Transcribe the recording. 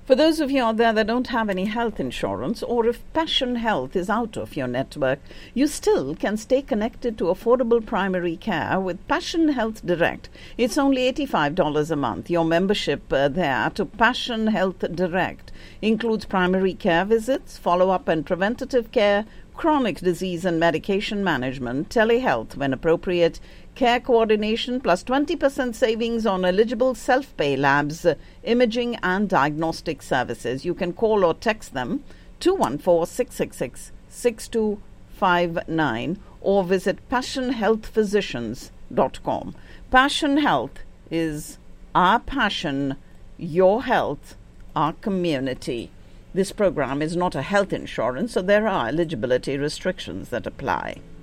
For those of you out there that don't have any health insurance, or if Passion Health is out of your network, you still can stay connected to affordable primary care with Passion Health Direct. It's only $85 a month. Your membership there to Passion Health Direct includes primary care visits, follow-up and preventative care, chronic disease and medication management, telehealth when appropriate, care coordination, plus 20% savings on eligible self-pay labs, imaging and diagnostic services. You can call or text them 214-666-6259 or visit passionhealthphysicians.com. Passion Health is our passion, your health, our community. This program is not a health insurance, so there are eligibility restrictions that apply.